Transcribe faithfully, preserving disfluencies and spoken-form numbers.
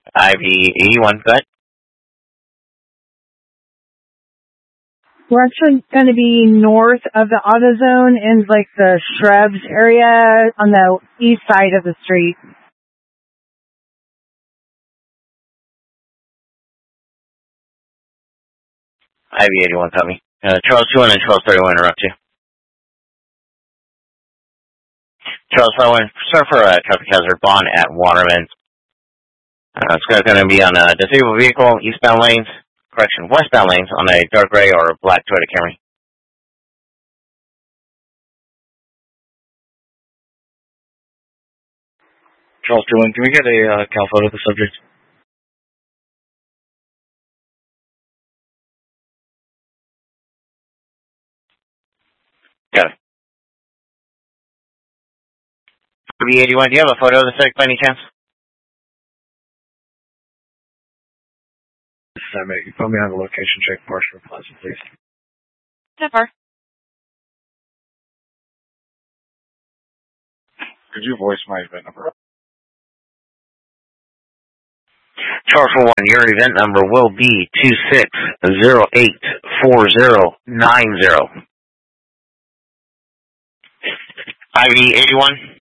I V eighty-one, go ahead. We're actually going to be north of the AutoZone in like the shrubs area on the east side of the street. I V eighty-one, copy. Uh, Charles two one and Charles thirty-one interrupt you. Charles thirty-one, sir, for a traffic hazard bond at Waterman. Uh, it's going to be on a disabled vehicle, eastbound lanes, correction, westbound lanes on a dark gray or black Toyota Camry. Charles two one, can we get a uh, cal photo of the subject? Got it. I V eighty-one, do you have a photo of the subject by any chance? Sam, you put me on the location check Marshall Plaza, please. Never. Could you voice my event number? Charles one, your event number will be two six zero eight four zero nine zero. I V eighty-one.